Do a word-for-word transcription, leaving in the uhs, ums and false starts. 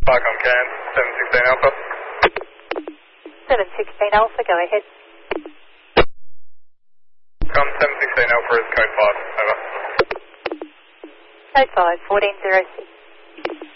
Parcom Can, seven sixteen Alpha. seven sixteen Alpha, go ahead. Com seven sixteen Alpha is code five, over. Code five, fourteen zero six.